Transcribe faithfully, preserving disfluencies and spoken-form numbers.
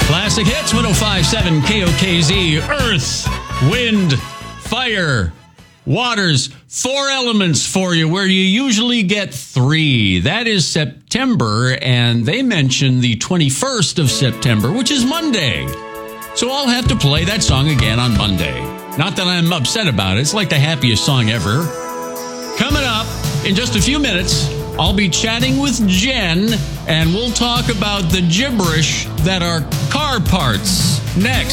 Classic Hits, one oh five point seven K O K Z. Earth, wind, fire, waters. Four elements for you where you usually get three. That is September, and they mention the twenty-first of September, which is Monday. So I'll have to play that song again on Monday. Not that I'm upset about it. It's like the happiest song ever. Coming up in just a few minutes, I'll be chatting with Jen, and we'll talk about the gibberish that are car parts. Next.